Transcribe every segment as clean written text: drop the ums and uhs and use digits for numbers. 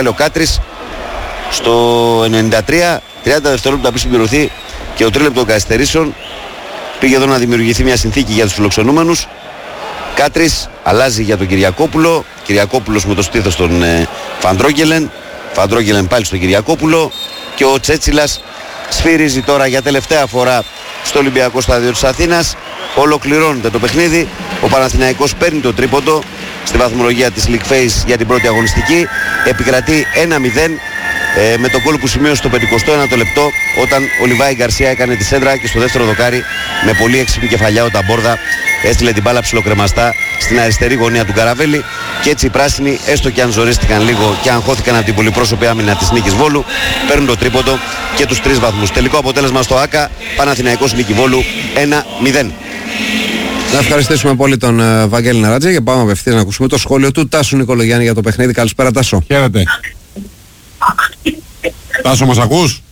βάλει ο Κάτρης στο 93, 30 δευτερόλεπτα πριν συμπληρωθεί και το τρίλεπτο των καθυστερήσεων. Πήγε εδώ να δημιουργηθεί μια συνθήκη για τους φιλοξενούμενους. Κάτρης αλλάζει για τον Κυριακόπουλο. Κυριακόπουλος με το στήθος των Φαντρόγγελεν. Φαντρόγγελεν πάλι στον Κυριακόπουλο. Και ο Τσέτσιλας σφυρίζει τώρα για τελευταία φορά στο Ολυμπιακό Στάδιο της Αθήνας. Ολοκληρώνεται το παιχνίδι. Ο Παναθηναϊκός παίρνει το τρίποντο στη βαθμολογία της League Phase για την πρώτη αγωνιστική. Επικρατεί 1-0 με τον γκολ που σημείωσε στο 51ο λεπτό όταν ο Λιβάη Γκαρσία έκανε τη σέντρα και στο δεύτερο δοκάρι με πολύ έξυπνη κεφαλιά ο Ταμπόρδα έστειλε την μπάλα ψιλοκρεμαστά στην αριστερή γωνία του Καραβέλη και έτσι οι πράσινοι, έστω και αν ζορίστηκαν λίγο και αγχώθηκαν από την πολυπρόσωπη άμυνα της Νίκης Βόλου, παίρνουν το τρίποντο και τους 3 βαθμούς. Τελικό αποτέλεσμα στο ΆΚΑ, Παναθηναϊκός Νίκη Βόλου 1-0. Να ευχαριστήσουμε πολύ τον Βαγγέλη Ναράτζα και πάμε απευθείας να ακούσουμε το σχόλιο του Τάσου Νικολογιάννη για το παιχνίδι. Καλησπέρα Τάσο. Χαίρετε. Τάσο, μας ακούς?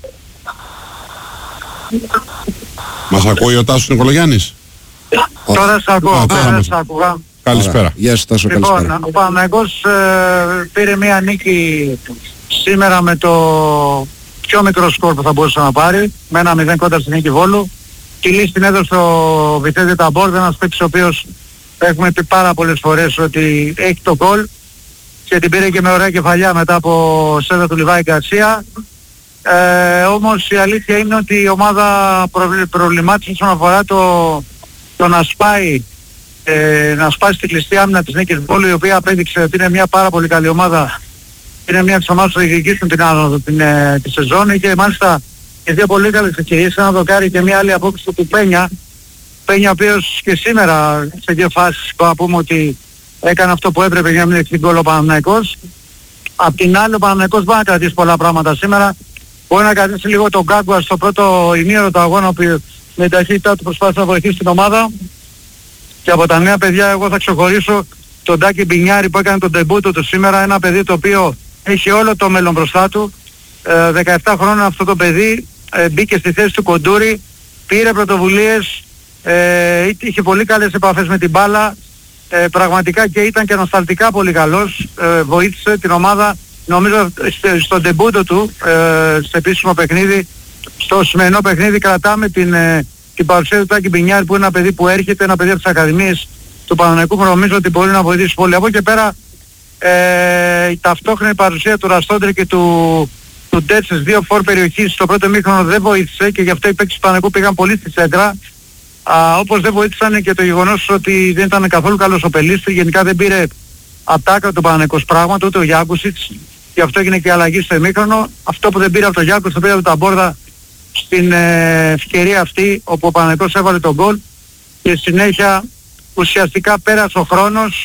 Μας ακούει ο Τάσος Νικολογιάννης? Τώρα σ' ακούω, τώρα σ' άκουγα. Καλησπέρα. Γεια σου Τάσο, Λοιπόν, καλησπέρα. ο Παναθηναϊκός πήρε μια νίκη σήμερα με το πιο μικρό σκορ που θα μπορούσε να πάρει, με 1-0 κοντά στη Νίκη Βόλου. Τη λύση την έδωσε ο Βιτέζε Ταμπόρδα, ένας παίκτης ο οποίος έχουμε πει πάρα πολλές φορές ότι έχει το γκολ και την πήρε και με ωραία κεφαλιά μετά από σέντα του Λιβάη Γκαρσία. Όμως η αλήθεια είναι ότι η ομάδα προβλημάτισε όσον αφορά το να σπάει στην κλειστή άμυνα της Νίκης Βόλου, η οποία απέδειξε ότι είναι μια πάρα πολύ καλή ομάδα. Είναι μια της ομάδας που θα διεκδικήσουν την άνοδο τη σεζόν και μάλιστα και 2 πολύ καλές ευκαιρίες, ένα δοκάρι και μια άλλη απόκριση του Πένια. Πένια ο οποίος και σήμερα σε 2 φάσεις να πούμε ότι έκανε αυτό που έπρεπε για να μην έχει γκολ ο Παναθηναϊκός. Απ' την άλλη ο Παναθηναϊκός μπορεί να κρατήσει πολλά πράγματα σήμερα. Μπορεί να κρατήσει λίγο τον Γκάγκουα στο πρώτο ημίωρο του αγώνα που με την ταχύτητά του προσπάθησε να βοηθήσει την ομάδα. Και από τα νέα παιδιά εγώ θα ξεχωρίσω τον Τάκη Μπινιάρη που έκανε τον τεμπούτο του σήμερα. Ένα παιδί το οποίο έχει όλο το μέλλον μπροστά του. 17 χρόνια αυτό το παιδί, μπήκε στη θέση του Κοντούρη, πήρε πρωτοβουλίες, είχε πολύ καλές επαφές με την μπάλα, πραγματικά και ήταν και νοσταλτικά πολύ καλός, βοήθησε την ομάδα νομίζω στο ντεμπούτο του, στο επίσημο παιχνίδι. Στο σημερινό παιχνίδι κρατάμε την παρουσία του Τάκη Μπινιάρη που είναι ένα παιδί που έρχεται, ένα παιδί από τις ακαδημίες του Παναθηναϊκού που νομίζω ότι μπορεί να βοηθήσει πολύ. Από και πέρα η ταυτόχρονη παρουσία του Ραστόντρη και του Ντέτ στις 2 φορ περιοχής στο πρώτο μήχρονο δεν βοήθησε και γι' αυτό οι παίκτες του Παναθηναϊκού πήγαν πολύ στη σέντρα. Όπως δεν βοήθησαν και το γεγονός ότι δεν ήταν καθόλου καλός ο Πελίστρη, γενικά δεν πήρε από τα άκρα του Παναθηναϊκός πράγματα, ούτε ο Γιάκουσιτς, γι' αυτό έγινε και η αλλαγή στο ημίχρονο. Αυτό που δεν πήρε από τον Γιάκουσιτς το πήρε από τα Ταμπόρδα στην ευκαιρία αυτή όπου ο Παναθηναϊκός έβαλε τον γκολ και συνέχεια ουσιαστικά πέρασε ο χρόνος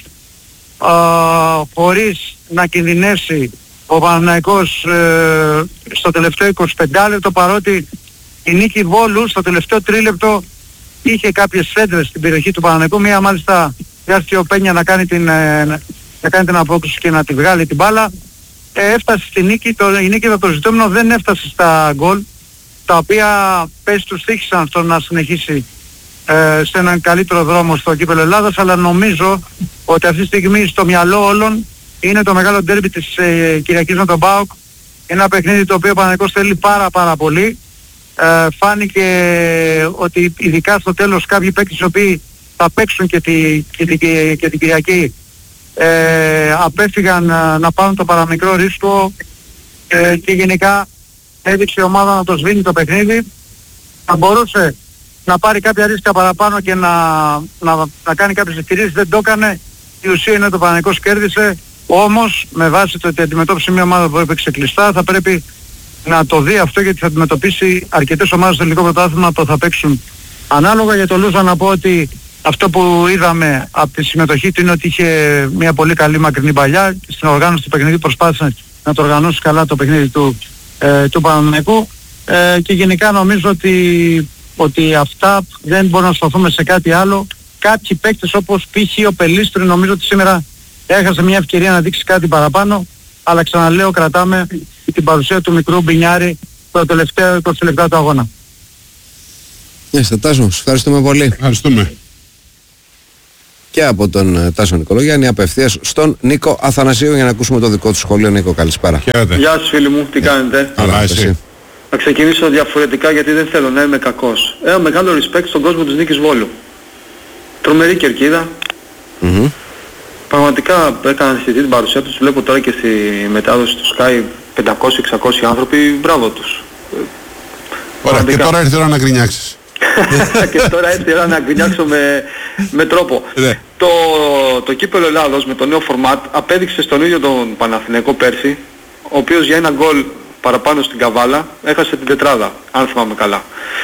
χωρίς να κινδυνεύσει ο Παναθηναϊκός στο τελευταίο 25 λεπτό, παρότι η Νίκη Βόλου στο τελευταίο τρίλεπτο είχε κάποιες σέντρες στην περιοχή του Παναθηναϊκού, μία μάλιστα βγάστηκε ο Πένια να κάνει την απόκριση και να τη βγάλει την μπάλα. Έφτασε στη νίκη, η νίκη το ζητούμενο δεν έφτασε στα γκολ, τα οποία πέσει τους τύχησαν στο να συνεχίσει σε έναν καλύτερο δρόμο στο κύπελλο Ελλάδας, αλλά νομίζω ότι αυτή τη στιγμή στο μυαλό όλων είναι το μεγάλο ντέρμπι της Κυριακής με τον ΠΑΟΚ. Ένα παιχνίδι το οποίο ο Παναθηναϊκός θέλει πάρα πολύ. Φάνηκε ότι ειδικά στο τέλος κάποιοι παίκτες οι οποίοι θα παίξουν και την Κυριακή απέφυγαν να πάρουν το παραμικρό ρίσκο και γενικά έδειξε η ομάδα να το σβήνει το παιχνίδι. Θα μπορούσε να πάρει κάποια ρίσκα παραπάνω και να κάνει κάποιες ευκαιρίες, δεν το έκανε. Η ουσία είναι ότι ο Παναθηναϊκός κέρδισε, όμως με βάση το ότι αντιμετώπισε μια ομάδα που έπαιξε κλειστά θα πρέπει να το δει αυτό, γιατί θα αντιμετωπίσει αρκετές ομάδες στο ελληνικό πρωτάθλημα που θα παίξουν ανάλογα. Για το Λούζα να πω ότι αυτό που είδαμε από τη συμμετοχή του είναι ότι είχε μια πολύ καλή μακρινή παλιά. Στην οργάνωση του παιχνιδιού προσπάθησε να το οργανώσει καλά το παιχνίδι του Παναθηναϊκού και γενικά νομίζω ότι αυτά δεν μπορούμε να σταθούμε σε κάτι άλλο. Κάποιοι παίκτες όπως π.χ. ο Πελίστρη νομίζω ότι σήμερα έχασε μια ευκαιρία να δείξει κάτι παραπάνω, αλλά ξαναλέω κρατάμε την παρουσία του μικρού Μπινιάρη το τελευταίο 20 λεπτά του αγώνα. Τάσο, ευχαριστούμε πολύ. Ευχαριστούμε. και από τον Τάσο Νικολογιάννη απευθείας στον Νίκο Αθανασίου για να ακούσουμε το δικό του σχόλιο. Νίκο, καλησπέρα. Χαίρετε. Γεια σας φίλοι μου, τι κάνετε? Αλλά εσύ. Να ξεκινήσω διαφορετικά γιατί δεν θέλω να είμαι κακός. Ένα μεγάλο respect στον κόσμο της Νίκης Βόλου. Τρομερή κερκίδα. Πραγματικά έκανα αισθητή την παρουσία τους. Βλέπω τώρα και στη μετάδοση του Sky 500-600 άνθρωποι. Μπράβο τους. Ωραία, και τώρα ήρθε η ώρα να γκρινιάξεις. Και τώρα ήρθε η ώρα να γκρινιάξω με τρόπο. Ναι. Το κύπελλο Ελλάδος με το νέο format απέδειξε στον ίδιο τον Παναθηναϊκό πέρσι, ο οποίος για ένα γκολ παραπάνω στην Καβάλα έχασε την τετράδα, αν θυμάμαι καλά.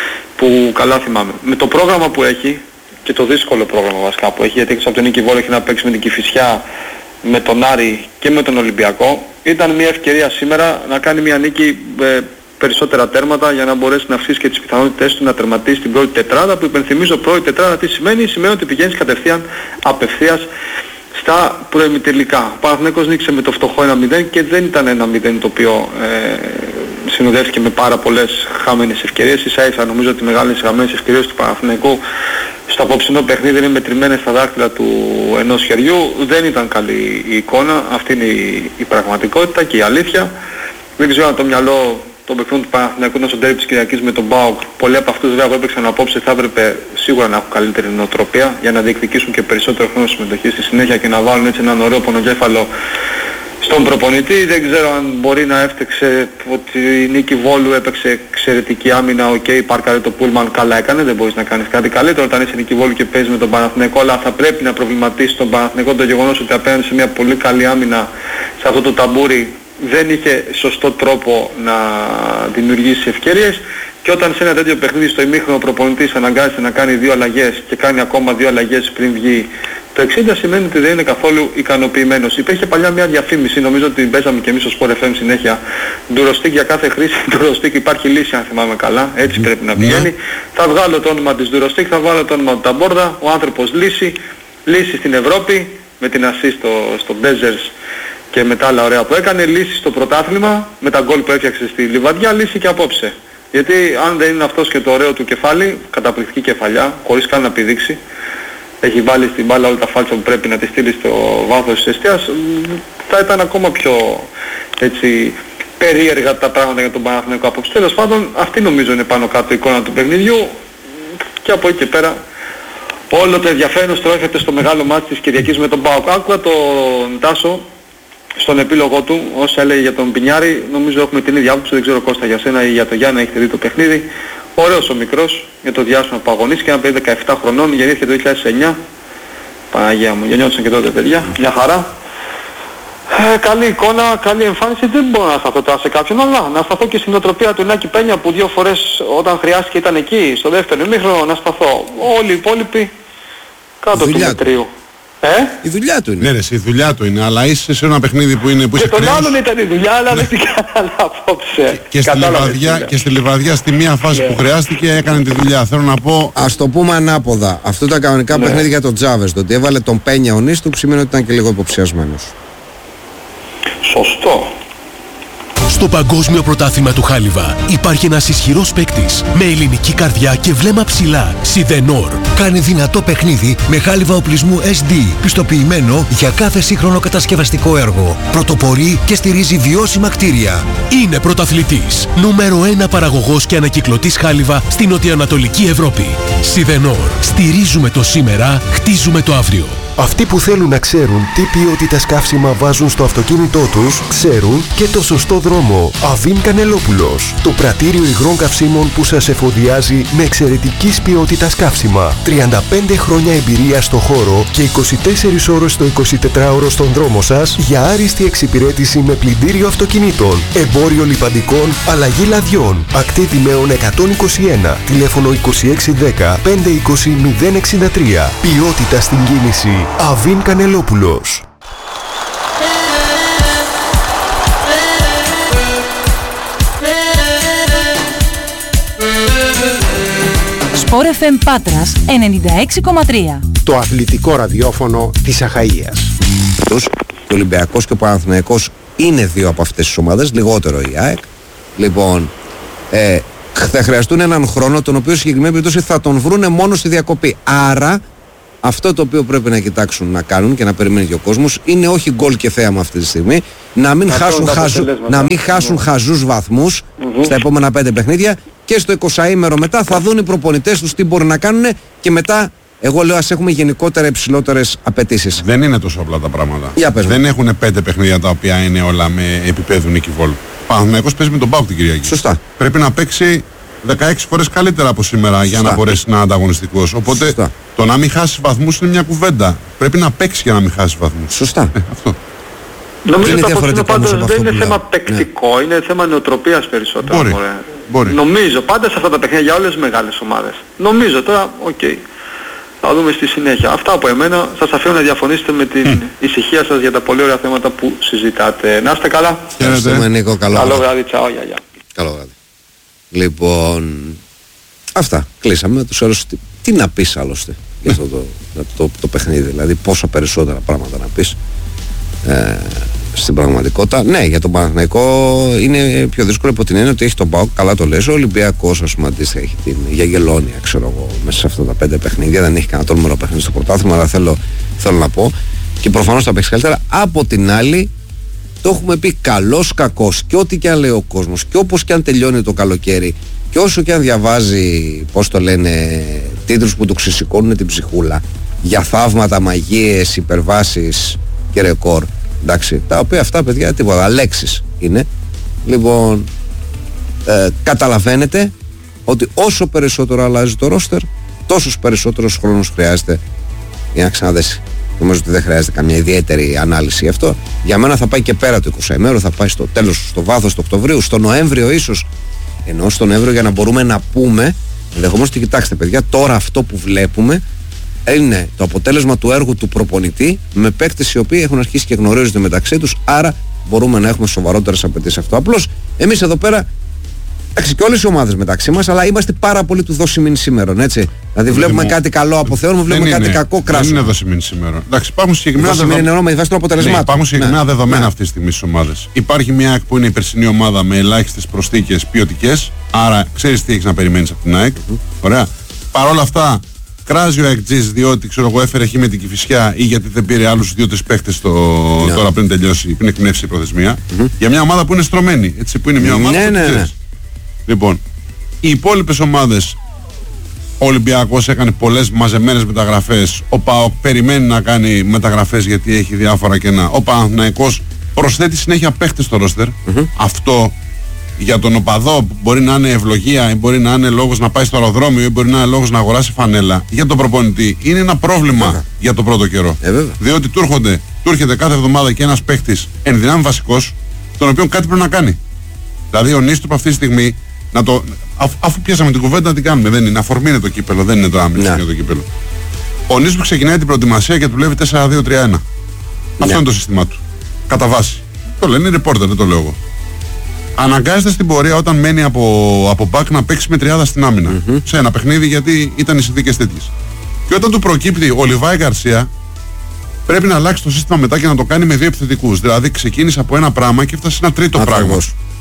Που καλά θυμάμαι. Με το πρόγραμμα που έχει, και το δύσκολο πρόγραμμα βασικά που έχει, γιατί από τον Νίκη Βόλο έχει να παίξει με την Κηφισιά, με τον Άρη και με τον Ολυμπιακό, ήταν μια ευκαιρία σήμερα να κάνει μια νίκη περισσότερα τέρματα για να μπορέσει να αυξήσει και τις πιθανότητες του να τερματίσει την πρώτη τετράδα, που υπενθυμίζω πρώτη τετράδα τι σημαίνει? Σημαίνει ότι πηγαίνεις κατευθείαν απευθείας στα προημιτελικά. Ο Παναθηναϊκός νίκησε με το φτωχό 1-0 και δεν ήταν 1-0 το οποίο συνοδεύτηκε με πάρα πολλές χαμένες ευκαιρίες. Ίσα-ίσα νομίζω ότι οι μεγάλες χαμένες ευκαιρίες του Παναθηναϊκού στο απόψινό παιχνίδι είναι μετρημένες στα δάχτυλα του ενός χεριού. Δεν ήταν καλή η εικόνα, αυτή είναι η πραγματικότητα και η αλήθεια. Δεν ξέρω αν το μυαλό των παιχνών του Παναθηναϊκού ήταν στον τέρμι της Κυριακής με τον ΠΑΟΚ. Πολλοί από αυτούς βέβαια που έπαιξαν απόψε θα έπρεπε σίγουρα να έχουν καλύτερη νοοτροπία για να διεκδικήσουν και περισσότερο χρόνο συμμετοχή στη συνέχεια και να βάλουν έτσι έναν ωραίο πονοκέφαλο στον προπονητή. Δεν ξέρω αν μπορεί να έφτεξε ότι η Νίκη Βόλου έπαιξε εξαιρετική άμυνα. Οκ, πάρκαρε το Πούλμαν, καλά έκανε, δεν μπορείς να κάνεις κάτι καλύτερο όταν είσαι Νίκη Βόλου και παίζεις με τον Παναθηναϊκό, αλλά θα πρέπει να προβληματίσει τον Παναθηναϊκό το γεγονός ότι απέναντι σε μια πολύ καλή άμυνα σε αυτό το ταμπούρι δεν είχε σωστό τρόπο να δημιουργήσει ευκαιρίες, και όταν σε ένα τέτοιο παιχνίδι στο ημίχρονο ο προπονητής αναγκάζεται να κάνει 2 αλλαγές και κάνει ακόμα 2 αλλαγές πριν βγει το 60, σημαίνει ότι δεν είναι καθόλου ικανοποιημένος. Υπήρχε παλιά μια διαφήμιση, νομίζω ότι την παίζαμε και εμείς στο Sport FM συνέχεια, ντουροστίκ για κάθε χρήση, ντουροστίκ υπάρχει λύση αν θυμάμαι καλά, έτσι πρέπει να πηγαίνει. Θα βγάλω το όνομα της ντουροστίκ, θα βάλω το όνομα του Ταμπόρδα, ο άνθρωπος λύση στην Ευρώπη με την assist στο Μπέζερς και με τα άλλα ωραία που έκανε, λύση στο πρωτάθλημα με τα γκολ που έφτιαξε στη Λιβαδιά, λύση και απόψε. Γιατί αν δεν είναι αυτός και το ωραίο του κεφάλι, καταπληκτική κεφαλιά, χωρίς καν να πηδήξει, έχει βάλει στην μπάλα όλα τα φάλτσα που πρέπει να τη στείλει στο βάθος της εστίας, θα ήταν ακόμα πιο έτσι περίεργα τα πράγματα για τον Παναθηναϊκό απόψε. Τέλος πάντων, αυτή νομίζω είναι πάνω κάτω η εικόνα του παιχνιδιού, και από εκεί και πέρα όλο το ενδιαφέρον στρέφεται στο μεγάλο μάτι της Κυριακής με τον ΠΑΟΚ. Άκουγα τον Τάσο στον επίλογο του, όσα έλεγε για τον Πινιάρη, νομίζω έχουμε την ίδια άποψη, δεν ξέρω Κώστα για σένα ή για το Γιάννα, έχετε δει το παιχνίδι. Ωραίος ο μικρός για το διάστημα που αγωνίστηκε, ένα παιδί 17 χρονών, γεννήθηκε το 2009. Παναγία μου, γεννιόντουσαν και τότε παιδιά, μια χαρά. Καλή εικόνα, καλή εμφάνιση, δεν μπορώ να σταθώ τώρα σε κάποιον, αλλά να σταθώ και στην οτροπία του Νάκη Πένια που 2 φορές όταν χρειάστηκε ήταν εκεί, στο δεύτερο ημίχρονο, να σταθώ. Όλοι οι υπόλοιποι κάτω του μετρίου. Η δουλειά του είναι. Ναι, ρε, η δουλειά του είναι, αλλά είσαι σε ένα παιχνίδι που είναι. Που και τον άλλον ήταν η δουλειά, αλλά δεν την κάνανε απόψε. Και στη Λιβαδιά, στη μία φάση που χρειάστηκε, έκανε τη δουλειά. Θέλω να πω. Ας το πούμε ανάποδα. Αυτό ήταν κανονικά παιχνίδι για τον Τζάβες. Το ότι έβαλε τον Πένια ο Νίστουκ σημαίνει ότι ήταν και λίγο υποψιασμένος. Σωστό. Στο Παγκόσμιο Πρωτάθλημα του Χάλιβα υπάρχει ένας ισχυρός παίκτης με ελληνική καρδιά και βλέμμα ψηλά. Σιδενόρ. Κάνει δυνατό παιχνίδι με χάλιβα οπλισμού SD, πιστοποιημένο για κάθε σύγχρονο κατασκευαστικό έργο. Πρωτοπορεί και στηρίζει βιώσιμα κτίρια. Είναι πρωταθλητής. Νούμερο 1 παραγωγός και ανακυκλωτής χάλιβα στην νοτιοανατολική Ευρώπη. Σιδενόρ. Στηρίζουμε το σήμερα, χτίζουμε το αύριο. Αυτοί που θέλουν να ξέρουν τι ποιότητα καύσιμα βάζουν στο αυτοκίνητό τους, ξέρουν και το σωστό δρόμο. Αβίν Κανελόπουλος. Το πρατήριο υγρών καυσίμων που σας εφοδιάζει με εξαιρετικής ποιότητας καύσιμα. 35 χρόνια εμπειρία στο χώρο και 24 ώρες το 24ωρο στον δρόμο σας για άριστη εξυπηρέτηση με πλυντήριο αυτοκινήτων, εμπόριο λιπαντικών, αλλαγή λαδιών. Ακτή Δημαίων 121, τηλέφωνο 2610 520 063. Ποιότητα στην κίνηση. Αβίν Κανελόπουλος. Sport FM Πάτρας 96,3. Το αθλητικό ραδιόφωνο της Αχαΐας. Ο Ολυμπιακός και ο Παναθηναϊκός είναι 2 από αυτές τις ομάδες, λιγότερο η ΑΕΚ. Λοιπόν, θα χρειαστούν έναν χρόνο, τον οποίο συγκεκριμένη περίπτωση θα τον βρούνε μόνο στη διακοπή. Άρα Αυτό το οποίο πρέπει να κοιτάξουν να κάνουν και να περιμένει και ο κόσμος είναι όχι γκολ και θέαμα αυτή τη στιγμή, να μην χάσουν χαζούς βαθμούς στα επόμενα 5 παιχνίδια και στο 20ήμερο μετά θα δουν οι προπονητές τους τι μπορούν να κάνουν και μετά εγώ λέω ας έχουμε γενικότερα υψηλότερες απαιτήσεις. Δεν είναι τόσο απλά τα πράγματα. Δεν έχουν 5 παιχνίδια τα οποία είναι όλα με επίπεδο νικηβόλου. Ο Παναθηναϊκός παίζει με τον ΠΑΟΚ την Κυριακή. Σωστά. Πρέπει να παίξει 16 φορές καλύτερα από σήμερα για να μπορέσει να είναι ανταγωνιστικός. Οπότε το να μην χάσει βαθμούς είναι μια κουβέντα. Πρέπει να παίξει για να μην χάσει βαθμούς. Σωστά. Αυτό. Νομίζω ότι το πάντως δεν είναι θέμα παικτικό, είναι θέμα νοοτροπίας περισσότερο. Μπορεί. Νομίζω πάντα σε αυτά τα παιχνίδια για όλες τις μεγάλες ομάδες. Νομίζω τώρα, θα δούμε στη συνέχεια. Αυτά από εμένα. Σας αφήνω να διαφωνήσετε με την ησυχία σας για τα πολύ ωραία θέματα που συζητάτε. Να είστε καλά. Ευχαριστούμε Νίκο. Καλό βράδυ. Τσάω. Γεια. Καλό βράδυ. Λοιπόν, αυτά. Κλείσαμε. Τους άλλους τι να πεις άλλωστε για αυτό το παιχνίδι. Δηλαδή πόσα περισσότερα πράγματα να πεις στην πραγματικότητα. Ναι, για τον Παναθηναϊκό είναι πιο δύσκολο από την έννοια ότι έχει τον ΠΑΟΚ, καλά το λες. Ο Ολυμπιακός, ας πούμε, αντίστοιχα έχει την Γιαγγελόνια, ξέρω εγώ, μέσα σε αυτά τα 5 παιχνίδια. Δεν έχει κανένα τόλμηρο παιχνίδι στο πρωτάθλημα, αλλά θέλω να πω. Και προφανώς θα παίξει καλύτερα. Από την άλλη, το έχουμε πει καλός κακός και ό,τι και αν λέει ο κόσμος και όπως και αν τελειώνει το καλοκαίρι και όσο και αν διαβάζει, πώς το λένε, τίτλους που του ξεσηκώνουν την ψυχούλα για θαύματα, μαγείες, υπερβάσεις και ρεκόρ. Εντάξει, τα οποία αυτά παιδιά τίποτα, λέξεις είναι. Λοιπόν, καταλαβαίνετε ότι όσο περισσότερο αλλάζει το ρόστερ, τόσος περισσότερος χρόνος χρειάζεται για να ξαναδέσει. Νομίζω ότι δεν χρειάζεται καμιά ιδιαίτερη ανάλυση γι' αυτό. Για μένα θα πάει και πέρα το 20ημέρο, θα πάει στο τέλος, στο βάθος του Οκτωβρίου, στο Νοέμβριο ίσως. Ενώ στο Νοέμβριο για να μπορούμε να πούμε, ενδεχομένως ότι κοιτάξτε παιδιά, τώρα αυτό που βλέπουμε είναι το αποτέλεσμα του έργου του προπονητή με παίκτες οι οποίοι έχουν αρχίσει και γνωρίζονται μεταξύ τους, άρα μπορούμε να έχουμε σοβαρότερες απαιτήσεις αυτό. Απλώς εμείς εδώ πέρα, εντάξει και όλες οι ομάδες μεταξύ μας, αλλά είμαστε πάρα πολύ του δώσει μην σήμερον, έτσι. Δηλαδή βλέπουμε κάτι καλό αποθεώνουμε, βλέπουμε κάτι κακό κράσο. Δεν είναι δώσει μην σήμερον. Εντάξει, υπάρχουν συγκεκριμένα δεδομένα αυτή τη στιγμή στις ομάδες. Υπάρχει μια ΑΕΚ που είναι η περσινή ομάδα με ελάχιστες προσθήκες ποιοτικές, άρα ξέρεις τι έχεις να περιμένεις από την ΑΕΚ. Ωραία. Παρ' όλα αυτά, κράζει ο ΑΕΚΤΖΙΣ διότι ξέρω εγώ έφερε χ με την Κηφισιά ή γιατί δεν πήρε άλλους 2-3 παίχτες τώρα πριν τελειώσει, πριν εκπνεύσει η προθεσμία. Για μια ομάδα που είναι στρωμένη, έτσι, που είναι μια ομάδα που Λοιπόν, οι υπόλοιπες ομάδες, ο Ολυμπιακός έκανε πολλές μαζεμένες μεταγραφές, ο ΠΑΟΚ περιμένει να κάνει μεταγραφές γιατί έχει διάφορα κενά, ο Παναθηναϊκός προσθέτει συνέχεια παίχτες στο ρόστερ. Αυτό για τον οπαδό μπορεί να είναι ευλογία ή μπορεί να είναι λόγος να πάει στο αεροδρόμιο ή μπορεί να είναι λόγος να αγοράσει φανέλα. Για τον προπονητή είναι ένα πρόβλημα για το πρώτο καιρό. Διότι του έρχεται κάθε εβδομάδα και ένας παίχτης εν δυνάμει βασικός, τον οποίο κάτι πρέπει να κάνει. Δηλαδή ο Νίστροπ αυτή τη στιγμή, αφού πιάσαμε την κουβέντα να την κάνουμε, δεν είναι αφορμή είναι το κύπελο, δεν είναι το άμυνο το κύπελο. Ο Νίστροπ ξεκινάει την προετοιμασία και δουλεύει 4-2-3-1. Αυτό είναι το σύστημά του. Κατά βάση. Το λένε οι reporter, δεν το λέω εγώ. Αναγκάζεται στην πορεία όταν μένει από back να παίξει με τριάδα στην άμυνα. Σε ένα παιχνίδι γιατί ήταν οι συνθήκες τέτοιες. Και όταν του προκύπτει ο Λιβάη Γκαρσία, πρέπει να αλλάξει το σύστημα μετά και να το κάνει με 2 επιθετικούς. Δηλαδή ξεκίνησε από ένα πράγμα και έφτασε σε ένα τρίτο πράγμα.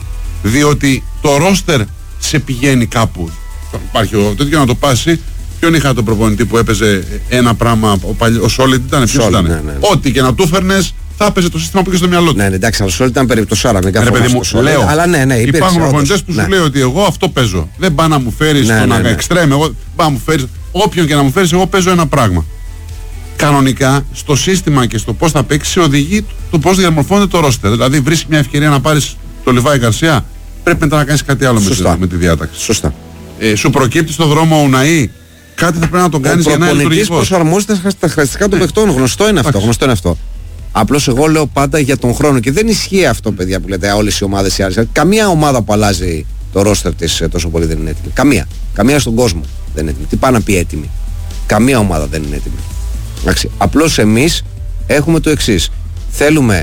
Διότι το ρόστερ σε πηγαίνει κάπου. Υπάρχει τέτοιο να το πάσει. Ποιον είχα τον προπονητή που έπαιζε ένα πράγμα, ο Σόλιτ ήταν, ποιος ήταν. Ναι. Ό,τι και να του φέρνες θα έπαιζε το σύστημα που είχε στο μυαλό του. Ναι, εντάξει, αλλά ο Σόλιτ ήταν περιπτωσάρα. Μην λέω. Αλλά ναι, υπάρχουν προπονητές που σου λέει ότι εγώ αυτό παίζω. Δεν πάει να μου φέρεις τον εξτρέμ, εγώ πάει να μου φέρεις. Όποιον και να μου φέρεις, εγώ παίζω ένα πράγμα. Κανονικά στο σύστημα και στο πώς θα παίξει σε οδηγεί το πώς διαμορφώνεται το ρόστερ. Δηλαδή βρίσκει μια ευκαιρία να πάρεις το Λιβάη Γκαρσία, πρέπει μετά να κάνεις κάτι άλλο με τη διάταξη. Σωστά. Σου προκύπτει στον δρόμο ο Ουναή, κάτι θα πρέπει να τον κάνεις για να είναι λειτουργικός. Ο προπονητής προσαρμόζεται στα χαρακτηριστικά των παιχτών, γνωστό είναι αυτό. Απλώς εγώ λέω πάντα για τον χρόνο και δεν ισχύει αυτό, παιδιά, που λέτε όλες οι ομάδες οι άλλες. Καμία ομάδα που αλλάζει το ρόστερ της τόσο πολύ δεν είναι έτοιμη. Καμία στον κόσμο δεν είναι έτοιμη. Τι πάει να πει έτοιμη? Καμία ομάδα δεν είναι έτοιμη. Απλώς εμείς έχουμε το εξής. Θέλουμε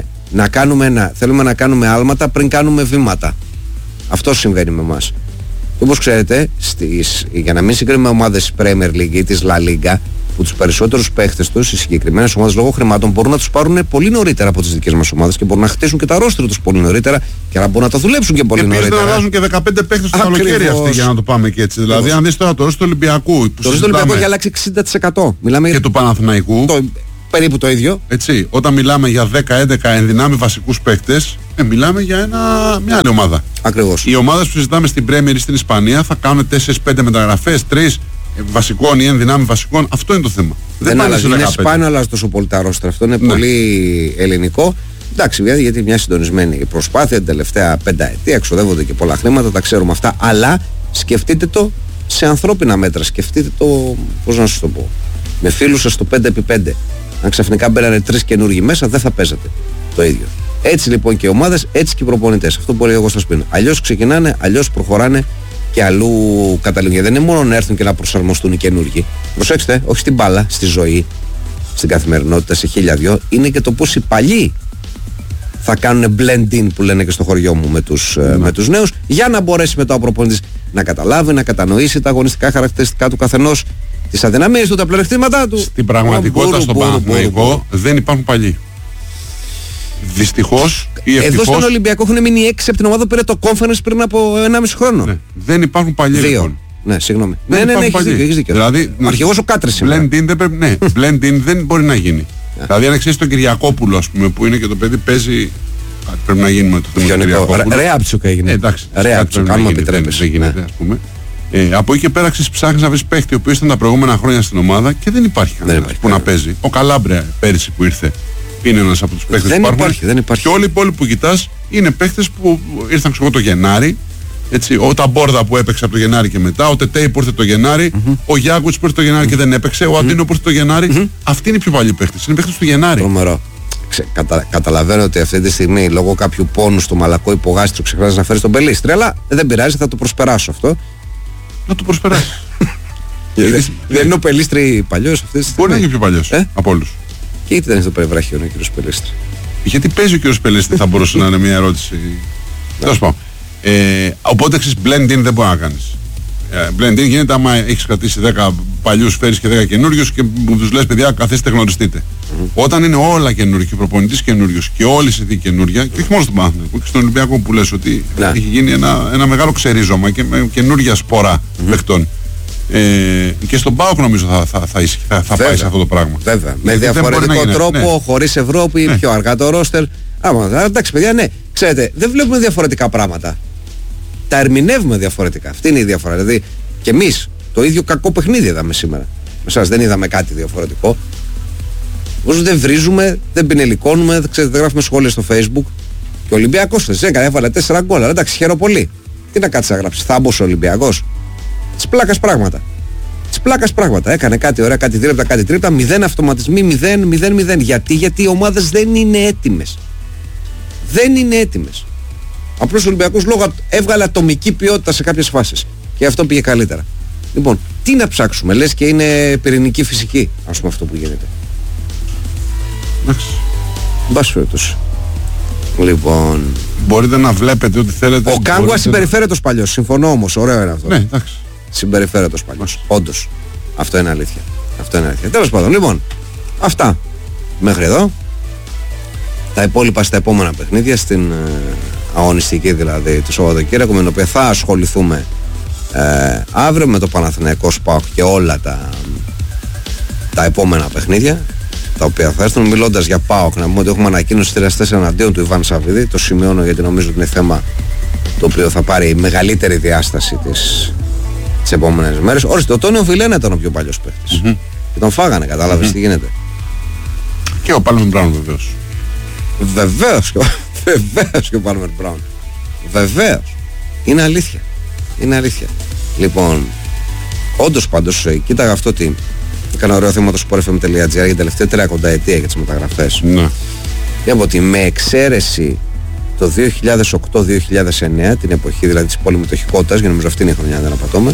να κάνουμε άλματα πριν κάνουμε βήματα. Αυτό συμβαίνει με εμάς. Όπως ξέρετε, για να μην συγκρίνουμε ομάδες Premier League ή της La Liga, που τους περισσότερους παίχτες τους, οι συγκεκριμένες ομάδες λόγω χρημάτων, μπορούν να τους πάρουν πολύ νωρίτερα από τις δικές μας ομάδες και μπορούν να χτίσουν και τα ρόστρα τους πολύ νωρίτερα και να μπορούν να τα δουλέψουν και πολύ νωρίτερα. Και να αλλάζουν και 15 παίχτες στο καλοκαίρι αυτοί, για να το πάμε και έτσι. Δηλαδή, αν δεις τώρα το ρόστρο του Ολυμπιακού. Το ρόστρο του Ολυμπιακού έχει αλλάξει 60%. Μιλάμε και του Παναθηναϊκού. Περίπου το ίδιο. Έτσι, όταν μιλάμε για 10-11 ενδυνάμει βασικούς παίκτες, μιλάμε για μια άλλη ομάδα. Ακριβώς. Οι ομάδες που συζητάμε στην Πρέμιερ ή στην Ισπανία θα κάνουν 4-5 μεταγραφές, 3 βασικών ή ενδυνάμει βασικών. Αυτό είναι το θέμα. Δεν αλλάζει. Είναι σπάνιο, αλλάζει τόσο πολύ τα ρόστρα. Αυτό είναι πολύ ελληνικό. Εντάξει, γιατί μια συντονισμένη προσπάθεια την τελευταία πενταετία, εξοδεύονται και πολλά χρήματα, τα ξέρουμε αυτά. Αλλά σκεφτείτε το σε ανθρώπινα μέτρα. Σκεφτείτε το, πώς να σας το πω, με φίλους σας στο 5x5. Αν ξαφνικά μπαίνανε 3 καινούργοι μέσα, δεν θα παίζατε το ίδιο. Έτσι λοιπόν και οι ομάδες, έτσι και οι προπονητές. Αυτό μπορεί εγώ σας πει. Αλλιώς ξεκινάνε, αλλιώς προχωράνε και αλλού καταλήγουν. Δεν είναι μόνο να έρθουν και να προσαρμοστούν οι καινούργοι. Προσέξτε, όχι στην μπάλα, στη ζωή, στην καθημερινότητα, σε 1002. Είναι και το πώς οι παλιοί θα κάνουν blend in, που λένε και στο χωριό μου, με τους νέους, για να μπορέσει μετά ο προπονητής να καταλάβει, να κατανοήσει τα αγωνιστικά χαρακτηριστικά του καθενός, τις αδυναμίες του, τα πλεονεκτήματά του. Στην πραγματικότητα στον Παναθηναϊκό δεν υπάρχουν παλιοί. Δυστυχώς ή ευτυχώς. Εδώ στον Ολυμπιακό έχουν μείνει 6 από την ομάδα που πήρε το conference πριν από 1,5 χρόνο. Ναι. Δεν υπάρχουν παλιοί. 2. Λοιπόν. Ναι, συγγνώμη. Ναι, έχεις δίκιο. Δηλαδή, αρχηγός ο Κάτρης σήμερα. Blend in δεν πρέπει, ναι, blend in δεν μπορεί να γίνει. Δηλαδή αν ξέρεις τον Κυριακόπουλο, ας πούμε, που είναι και το παιδί παίζει. Πρέπει να γίνει με το θέμα του Κυριακόπουλου. Ρέαψουκ έγινε. Εντάξει, Ρέαψουκ, αν μου επιτρέπεις. Δεν γίνεται, ας πούμε. Από εκεί και πέρα ψάχνεις να βρεις παίχτη ο οποίος ήταν τα προηγούμενα χρόνια στην ομάδα και δεν υπάρχει κανένας που να παίζει. Ο Καλάμπρια πέρυσι που ήρθε είναι ένας από τους παίχτες που υπάρχουν. Δεν υπάρχει. Και όλοι οι υπόλοιποι που κοιτάς είναι παίχτες που ήρθαν το Γενάρη. Έτσι, ο Ταμπόρδα που έπαιξε από το Γενάρη και μετά, ο Τετέι που ήρθε το Γενάρη, ο Γιάγκουτς που ήρθε το Γενάρη και δεν έπαιξε, ο Αντίνο που ήρθε το Γενάρη. Αυτοί είναι οι πιο παλιοί παίχτες. Είναι παίχτες του Γενάρη. Τρομερό. Καταλαβαίνω ότι αυτή τη στιγμή λόγω κάποιου πόνου στο μαλακό υπογάστριο ξεχνάς να φέρεις τον Πελίστρη, αλλά δεν πειράζει, θα το προσπεράσω αυτό. Να το προσπεράσει. Δεν είναι ο Πελίστρη παλιός αυτή τη στιγμή. Μπορεί να είναι πιο παλιός από όλους. Και γιατί δεν είναι στο περιβραχείο ο κύριος Πελίστρη. Γιατί παίζει ο κύριος Πελίστρη, θα μπορούσε να είναι μια ερώτηση. Τέλος πάντων. Οπότε ξέρεις, blend in δεν μπορεί να κάνεις. Blend in γίνεται άμα έχεις κρατήσει 10 παλιούς, φέρεις και 10 καινούριους και τους λες παιδιά καθίστε γνωριστείτε. Όταν είναι όλα καινούργια και ο προπονητής καινούριος και όλοι σε δει καινούρια, και όχι μόνο στον Παναθηναϊκό, και στον Ολυμπιακό που λες ότι έχει γίνει ένα μεγάλο ξερίζωμα και με καινούρια σπορά παιχτών. Και στον ΠΑΟΚ νομίζω θα πάει σε αυτό το πράγμα. Βέβαια. Με διαφορετικό τρόπο, χωρίς Ευρώπη, πιο αργά το ρόστερ. Εντάξει, παιδιά, ναι. Ξέρετε, δεν βλέπουμε διαφορετικά πράγματα. Τα ερμηνεύουμε διαφορετικά. Αυτή είναι η διαφορά. Δηλαδή, και εμείς το ίδιο κακό παιχνίδι είδαμε σήμερα. Με εσάς δεν είδαμε κάτι διαφορετικό. Όσο δεν βρίζουμε, δεν πινελικώνουμε, δεν γράφουμε σχόλια στο Facebook. Και ο Ολυμπιακός θες, έβαλε 4 γκολ. Αλλά εντάξει, χαίρομαι πολύ. Τι να κάτσει να γράψει, θάμπος ο Ολυμπιακός. Της πλάκας πράγματα. Της πλάκας πράγματα. Έκανε κάτι ωραία, κάτι δίλεπτα, κάτι τρίπτα. 0 αυτοματισμοί, 0-0-0. Γιατί οι ομάδες δεν είναι έτοιμες. Δεν είναι έτοιμες. Απλώς ο Ολυμπιακός λόγω έβγαλε ατομική ποιότητα σε κάποιες φάσεις. Και αυτό πήγε καλύτερα. Λοιπόν, τι να ψάξουμε, λες και είναι πυρηνική φυσική, ας πούμε αυτό που γίνεται. Μπας φέτος. Λοιπόν. Μπορείτε να βλέπετε ό,τι θέλετε. Ο Κάγκουα συμπεριφέρετος παλιός. Συμφωνώ όμως. Ωραίο είναι αυτό. Ναι, εντάξει. Συμπεριφέρετος παλιός. Όντως. Αυτό είναι αλήθεια. Αυτό είναι αλήθεια. Τέλος πάντων. Λοιπόν, αυτά μέχρι εδώ. Τα υπόλοιπα στα επόμενα παιχνίδια, στην αγωνιστική δηλαδή του Σαββατοκύριακου, με την οποία θα ασχοληθούμε αύριο με το Παναθηναϊκό ΣΠΑΟΚ και όλα τα επόμενα παιχνίδια τα οποία θα έρθουν. Μιλώντας για ΠΑΟΚ, να πούμε ότι έχουμε ανακοίνωση 3-4 εναντίον του Ιβάν Σαββίδη. Το σημειώνω γιατί νομίζω ότι είναι θέμα το οποίο θα πάρει μεγαλύτερη διάσταση τις επόμενες μέρες. Ορίστε, ο Τόνιο Βιλένα ήταν ο πιο παλιός παίκτης. Και τον φάγανε, κατάλαβες τι γίνεται. Και ο Πάλμερ Μπράουν βεβαίως. Βεβαίως και ο Πάλμερ Μπράουν. Βεβαίως. Είναι αλήθεια. Είναι αλήθεια. Λοιπόν, όντως πάντως, κοίταγα αυτό ότι έκανα ωραίο θέμα το sportfm.gr για την τελευταία 30 ετία για τις μεταγραφές. Ναι. Βλέπω ότι με εξαίρεση το 2008-2009, την εποχή δηλαδή της πολυμετοχικότητας, για νομίζω αυτή είναι η χρονιά, δεν απατώμε,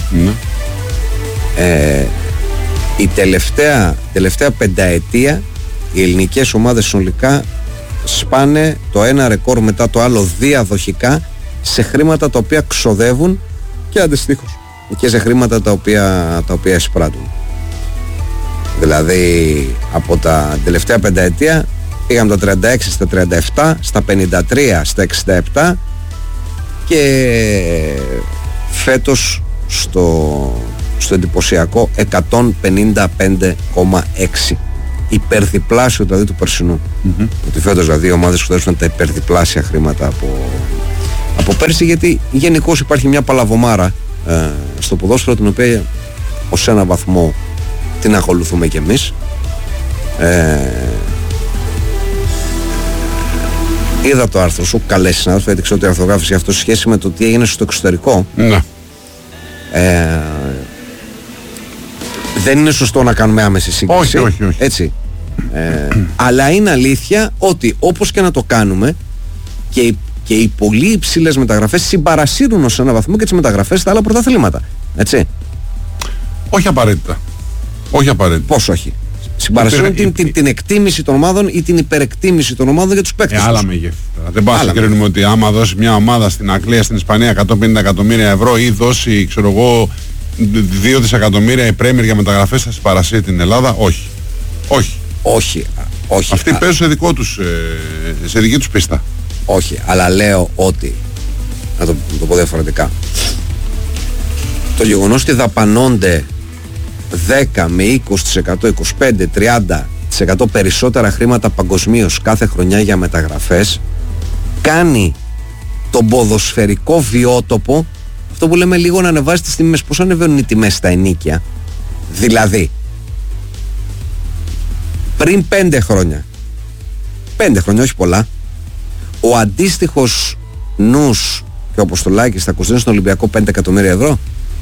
η τελευταία πενταετία οι ελληνικές ομάδες συνολικά σπάνε το ένα ρεκόρ μετά το άλλο διαδοχικά σε χρήματα τα οποία ξοδεύουν και αντιστοίχως και σε χρήματα τα οποία εισπράττουν. Δηλαδή από τα τελευταία πενταετία πήγαμε τα 36 στα 37, στα 53, στα 67 και φέτος στο εντυπωσιακό 155,6. Υπερδιπλάσιο δηλαδή του περσινού. Ότι φέτος δηλαδή οι ομάδες ξοδεύουν τα υπερδιπλάσια χρήματα από πέρσι, γιατί γενικώς υπάρχει μια παλαβομάρα στο ποδόσφαιρο, την οποία ως ένα βαθμό την ακολουθούμε κι εμείς. Είδα το άρθρο σου, καλές συνάδελφοι, γιατί ξέρω ότι η αρθρογράφηση αυτό σε σχέση με το τι έγινε στο εξωτερικό. Ναι. Δεν είναι σωστό να κάνουμε άμεση σύγκριση. Όχι. Έτσι. Αλλά είναι αλήθεια ότι όπως και να το κάνουμε, και οι πολύ υψηλές μεταγραφές συμπαρασύρουν ως ένα βαθμό και τις μεταγραφές στα άλλα πρωταθλήματα. Έτσι. Όχι απαραίτητα. Πώς όχι? Συμπαρασύρουν την εκτίμηση των ομάδων ή την υπερεκτίμηση των ομάδων για τους παίκτες. Άλλα μεγέθη. Δεν πάω να συγκρίνουμε ότι άμα δώσει μια ομάδα στην Αγγλία, στην Ισπανία 150 εκατομμύρια ευρώ ή δώσει, ξέρω εγώ, 2 δισεκατομμύρια η Πρέμιερ για μεταγραφές, θα συμπαρασύρει την Ελλάδα. Όχι. Αυτοί παίζουν σε δική τους πίστα. Όχι, αλλά λέω ότι, να το πω διαφορετικά, το γεγονός ότι δαπανώνται 10 με 20%, 25, 30% περισσότερα χρήματα παγκοσμίως κάθε χρονιά για μεταγραφές, κάνει τον ποδοσφαιρικό βιότοπο, αυτό που λέμε, λίγο να ανεβάζει τις τιμές. Πώς ανεβαίνουν οι τιμές στα ενοίκια? Δηλαδή πριν 5 χρόνια, όχι πολλά, ο αντίστοιχος νους και ο Αποστολάκης θα κοστίσει στον Ολυμπιακό 5 εκατομμύρια ευρώ.